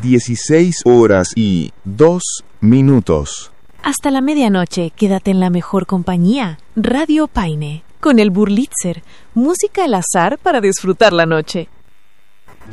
16:02. Hasta la medianoche, quédate en la mejor compañía. Radio Paine, con el Burlitzer, música al azar para disfrutar la noche.